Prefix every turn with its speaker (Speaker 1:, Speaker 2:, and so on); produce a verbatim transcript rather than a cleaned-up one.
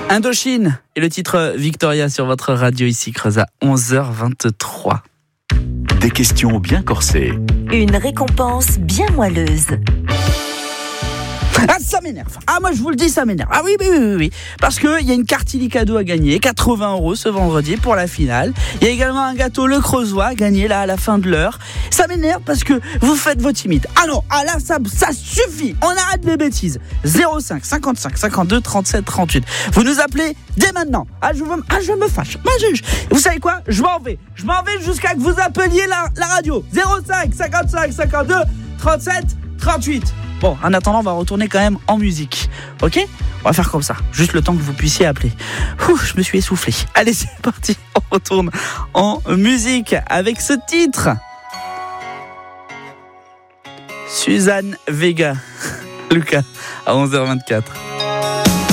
Speaker 1: Indochine et le titre Victoria sur votre radio ici Creuse à onze heures vingt-trois.
Speaker 2: Des questions bien corsées.
Speaker 3: Une récompense bien moelleuse.
Speaker 1: Ah, ça m'énerve. Ah, moi, je vous le dis, ça m'énerve. Ah oui, oui, oui, oui. Parce qu'il y a une carte illicadeau à gagner, quatre-vingts euros ce vendredi pour la finale. Il y a également un gâteau Le Creusois à gagner là à la fin de l'heure. Ça m'énerve parce que vous faites vos timides. Ah non, ah là, ça, ça suffit. On arrête les bêtises. zéro cinq cinquante-cinq cinquante-deux trente-sept trente-huit. Vous nous appelez dès maintenant. Ah, je, veux, ah, je me fâche. Ah, je, je, vous savez quoi? Je m'en vais. Je m'en vais jusqu'à que vous appeliez la, la radio. zéro cinq cinquante-cinq cinquante-deux trente-sept trente-huit. Bon, en attendant, on va retourner quand même en musique. Ok ? On va faire comme ça. Juste le temps que vous puissiez appeler. Ouh, je me suis essoufflé. Allez, c'est parti. On retourne en musique avec ce titre. Suzanne Vega. Lucas, à onze heures vingt-quatre.